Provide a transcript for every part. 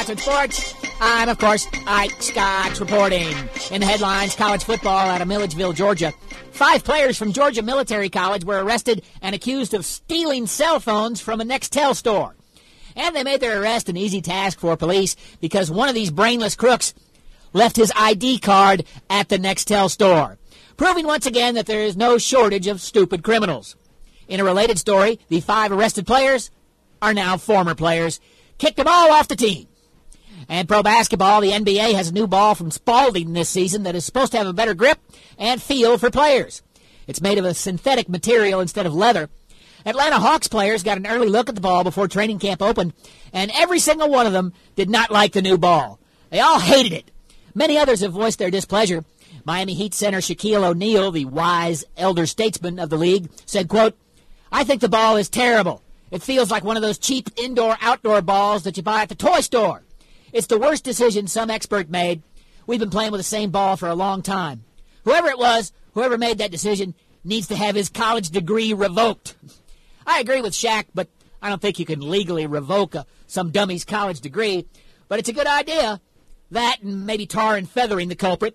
Wisconsin Sports. I'm, of course, Ike Scotch reporting. In the headlines, college football out of Milledgeville, Georgia. 5 players from Georgia Military College were arrested and accused of stealing cell phones from a Nextel store. And they made their arrest an easy task for police because one of these brainless crooks left his ID card at the Nextel store, proving once again that there is no shortage of stupid criminals. In a related story, the 5 arrested players are now former players, kicked them all off the team. And pro basketball, the NBA has a new ball from Spalding this season that is supposed to have a better grip and feel for players. It's made of a synthetic material instead of leather. Atlanta Hawks players got an early look at the ball before training camp opened, and every single one of them did not like the new ball. They all hated it. Many others have voiced their displeasure. Miami Heat center Shaquille O'Neal, the wise elder statesman of the league, said, quote, "I think the ball is terrible. It feels like one of those cheap indoor-outdoor balls that you buy at the toy store. It's the worst decision some expert made. We've been playing with the same ball for a long time. Whoever it was, whoever made that decision, needs to have his college degree revoked." I agree with Shaq, but I don't think you can legally revoke some dummy's college degree. But it's a good idea. That and maybe tar and feathering the culprit.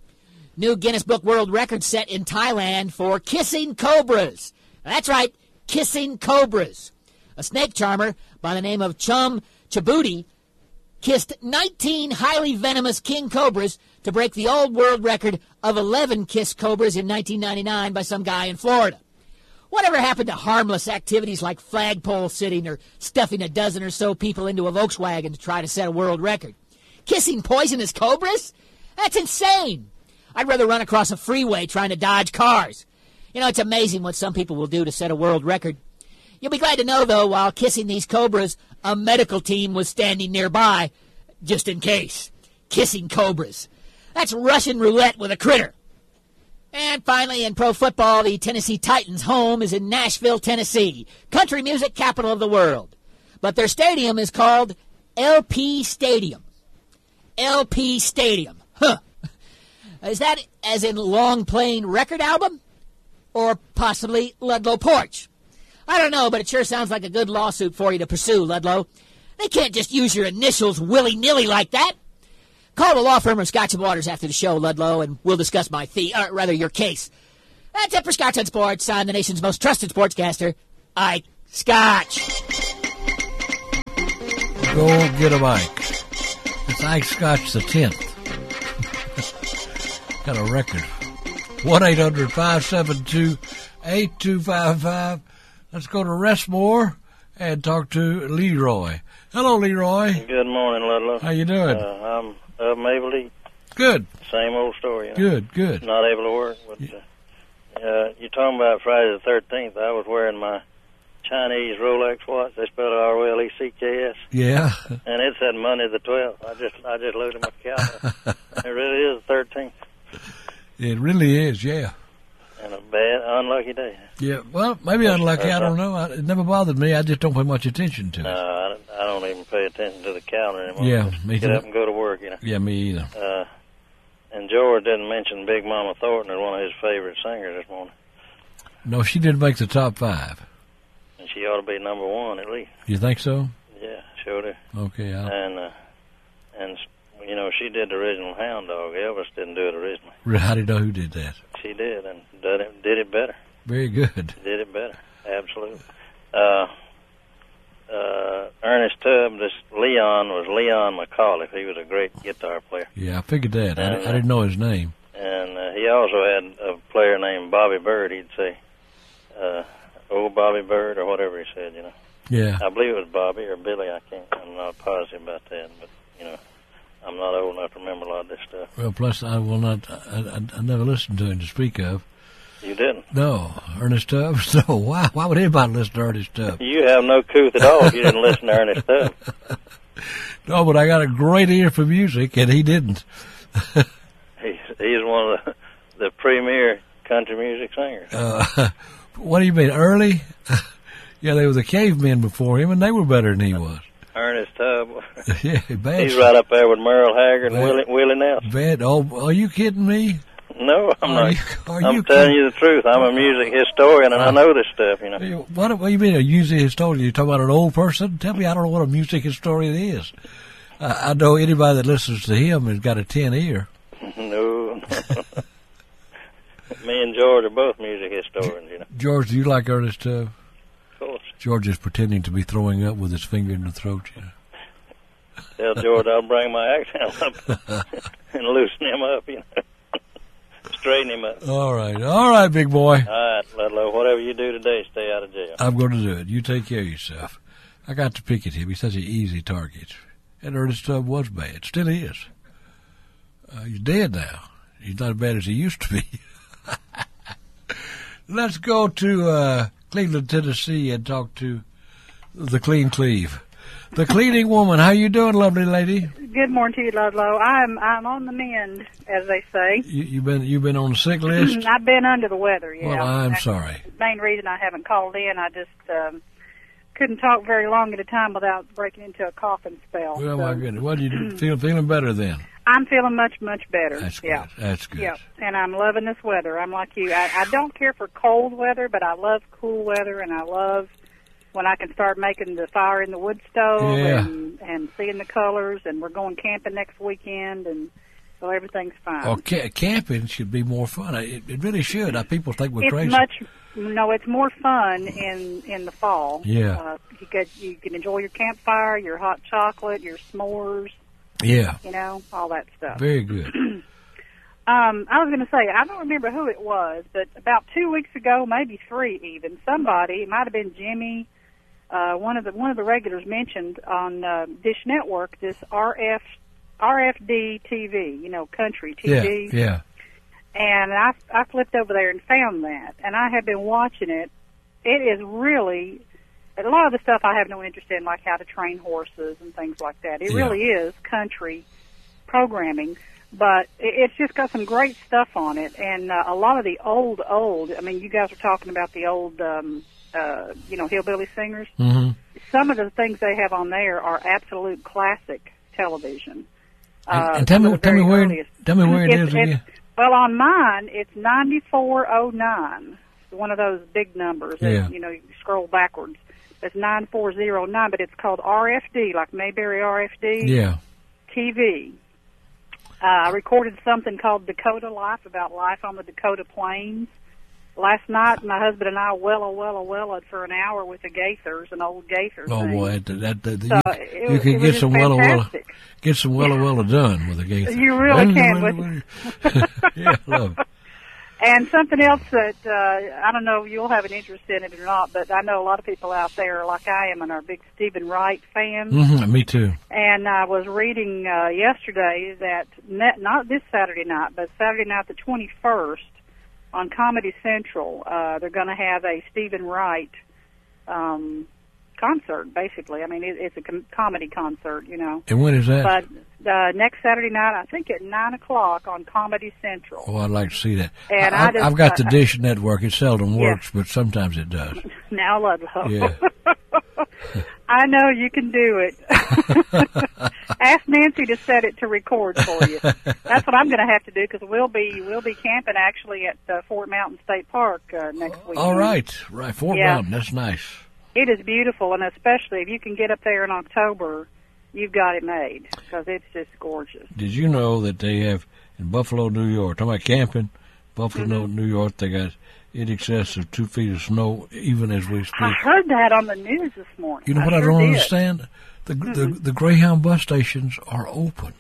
New Guinness Book World Record set in Thailand for kissing cobras. That's right, kissing cobras. A snake charmer by the name of Chum Chabuti kissed 19 highly venomous king cobras to break the old world record of 11 kissed cobras in 1999 by some guy in Florida. Whatever happened to harmless activities like flagpole sitting or stuffing a dozen or so people into a Volkswagen to try to set a world record? Kissing poisonous cobras? That's insane. I'd rather run across a freeway trying to dodge cars. You know, it's amazing what some people will do to set a world record. You'll be glad to know, though, while kissing these cobras, a medical team was standing nearby, just in case. Kissing cobras. That's Russian roulette with a critter. And finally, in pro football, the Tennessee Titans' home is in Nashville, Tennessee, country music capital of the world. But their stadium is called LP Stadium. LP Stadium. Huh. Is that as in long playing record album? Or possibly Ludlow Porch? I don't know, but it sure sounds like a good lawsuit for you to pursue, Ludlow. They can't just use your initials willy-nilly like that. Call the law firm of Scotch & Waters after the show, Ludlow, and we'll discuss your case. That's it for Scotch on Sports. I'm the nation's most trusted sportscaster, Ike Scotch. Go get a Ike. It's Ike Scotch the 10th. Got a record. 1-800-572-8255. Let's go to Restmore and talk to Leroy. Hello, Leroy. Good morning, Ludlow. How you doing? I'm able to eat. Good. Same old story. You know? Good. Not able to work. But, you're talking about Friday the 13th. I was wearing my Chinese Rolex watch. They spelled ROLECKS. Yeah. And it said Monday the 12th. I just looked at my calendar. It really is the 13th. It really is, yeah. And a bad, unlucky day. Yeah, well, maybe unlucky. I don't know. It never bothered me. I just don't pay much attention to it. No, I don't even pay attention to the calendar anymore. Yeah, just me get too. up and go to work, you know. Yeah, me either. And George didn't mention Big Mama Thornton as one of his favorite singers this morning. No, she didn't make the top 5. And she ought to be number 1 at least. You think so? Yeah, sure do. Okay. And you know, she did the original Hound Dog. Elvis didn't do it originally. How do you know who did that? She did, and did it better. Very good. Did it better, absolutely. Ernest Tubb, this Leon was Leon McAuliffe. He was a great guitar player. Yeah, I figured that. I didn't know his name. And he also had a player named Bobby Bird. He'd say, "Oh, Bobby Bird," or whatever he said, you know. Yeah. I believe it was Bobby or Billy. I'm not positive about that, but you know, I'm not old enough to remember a lot of this stuff. Well, plus I will not. I never listened to him to speak of. You didn't? No, Ernest Tubbs. No, why? Why would anybody listen to Ernest Tubbs? You have no couth at all if you didn't listen to Ernest Tubbs. No, but I got a great ear for music, and he didn't. He's one of the premier country music singers. What do you mean, early? Yeah, there was the cavemen before him, and they were better than he was. Ernest Tubb. Yeah, bad. He's right up there with Merle Haggard and Willie Nelson. Bad. Oh, are you kidding me? No, I'm not. I'm telling kidding? you the truth. I'm a music historian, and I know this stuff, you know. What do you mean a music historian? You talking about an old person? Tell me, I don't know what a music historian is. I know anybody that listens to him has got a 10 ear. No. Me and George are both music historians, you know. George, do you like Ernest Tubb? Of course. George is pretending to be throwing up with his finger in the throat, you know. Tell George I'll bring my accent up and loosen him up, you know. Straighten him up. All right, big boy. All right, Ludlow, whatever you do today, stay out of jail. I'm going to do it. You take care of yourself. I got to pick at him. He's such an easy target. And Ernest Tubb was bad. Still is. He's dead now. He's not as bad as he used to be. Let's go to Cleveland, Tennessee, and talk to the Clean Cleve. The cleaning woman. How you doing, lovely lady? Good morning to you, Ludlow. I'm on the mend, as they say. You've been on the sick list? I've been under the weather, yeah. Well, I'm sorry. The main reason I haven't called in, I just couldn't talk very long at a time without breaking into a coughing spell. Well, my goodness. What, you feeling better then? I'm feeling much, much better. That's good. Yeah. That's good. Yeah, and I'm loving this weather. I'm like you. I don't care for cold weather, but I love cool weather, and I love when I can start making the fire in the wood stove and seeing the colors, and we're going camping next weekend, and so everything's fine. Oh, camping should be more fun. It really should. People think we're crazy. It's more fun in the fall. Yeah. You can enjoy your campfire, your hot chocolate, your s'mores. Yeah. You know, all that stuff. Very good. I was going to say, I don't remember who it was, but about 2 weeks ago, maybe 3 even, somebody, it might have been Jimmy, one of the regulars mentioned on Dish Network this RFD TV, you know, country TV. Yeah. And I flipped over there and found that, and I have been watching it. It is really, a lot of the stuff I have no interest in, like how to train horses and things like that. It really is country programming, but it's just got some great stuff on it, and a lot of the old, I mean, you guys are talking about the old, hillbilly singers. Mm-hmm. Some of the things they have on there are absolute classic television. And tell me where it is again. Well, on mine, it's 9409. It's one of those big numbers. Yeah. That, you scroll backwards. It's 9409, but it's called RFD, like Mayberry RFD. Yeah. TV. I recorded something called Dakota Life, about life on the Dakota Plains. Last night, my husband and I welled for an hour with the Gaithers, an old Gaither Oh thing. boy, you can get some wella done with a Gaither. You really can. Yeah, love it. And something else that I don't know if you'll have an interest in it or not, but I know a lot of people out there, like I am, and are big Stephen Wright fans. Mm-hmm, me too. And I was reading yesterday that not this Saturday night, but Saturday night the 21st. On Comedy Central, they're going to have a Stephen Wright concert, basically. I mean, it's a comedy concert, And when is that? But next Saturday night, I think at 9 o'clock on Comedy Central. Oh, I'd like to see that. And I've got the Dish Network. It seldom works, but sometimes it does. Now, Ludlow. Yeah. I know you can do it. Ask Nancy to set it to record for you. That's what I'm going to have to do, because we'll be camping actually at Fort Mountain State Park next week. All right, Fort Mountain. That's nice. It is beautiful, and especially if you can get up there in October, you've got it made, because it's just gorgeous. Did you know that they have in Buffalo, New York? Talking about camping, Buffalo, New York. They got in excess of 2 feet of snow, even as we speak. I heard that on the news this morning. You know what I don't understand? The Greyhound bus stations are open.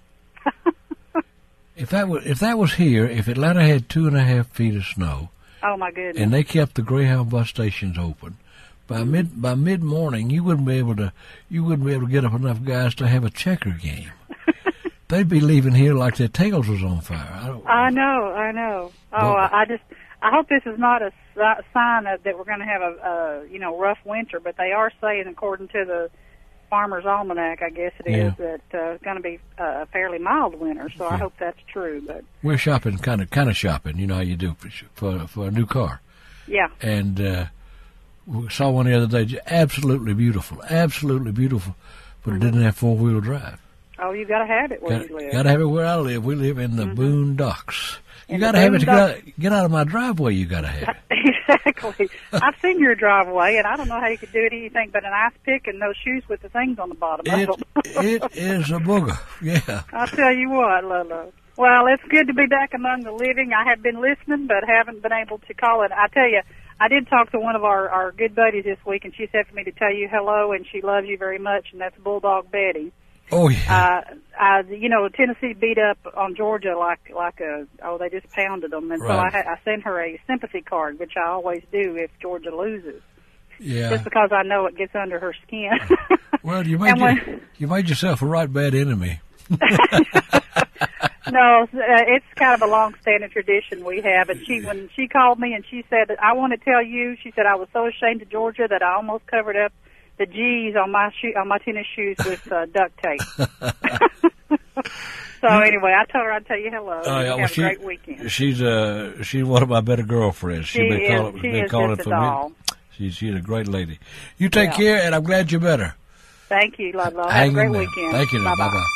If that was here, if Atlanta had 2.5 feet of snow, oh my goodness, and they kept the Greyhound bus stations open, by mid morning you wouldn't be able to get up enough guys to have a checker game. They'd be leaving here like their tails was on fire. I know. Oh, I hope this is not a sign that we're going to have a rough winter, but they are saying, according to the Farmer's Almanac, I guess it is, that it's going to be a fairly mild winter. So I hope that's true. But we're shopping, kind of shopping. You know how you do for a new car. Yeah. And we saw one the other day, absolutely beautiful, but it didn't have 4-wheel drive. Oh, you got to have it where you live. Got to have it where I live. We live in the boondocks. You got to have it to get out of my driveway. You got to have it. Exactly. I've seen your driveway, and I don't know how you could do it anything but an ice pick and those shoes with the things on the bottom. It is a booger, yeah. I'll tell you what, Lolo. Well, it's good to be back among the living. I have been listening, but haven't been able to call it. I tell you, I did talk to one of our good buddies this week, and she said for me to tell you hello, and she loves you very much, and that's Bulldog Betty. Oh, yeah. Tennessee beat up on Georgia they just pounded them, and Right. so I sent her a sympathy card, which I always do if Georgia loses, Yeah. just because I know it gets under her skin. Well, you made yourself a right bad enemy. No, it's kind of a long-standing tradition we have. And when she called me and she said, "I want to tell you," she said, "I was so ashamed of Georgia that I almost covered up the G's on my tennis shoes with duct tape." So anyway, I told her I'd tell you hello. Have a great weekend. She's one of my better girlfriends. She is just a doll. She's a great lady. You take care, and I'm glad you're better. Thank you, Ludlow. Have Hang a great in there. weekend. Thank you. Bye-bye. Bye-bye.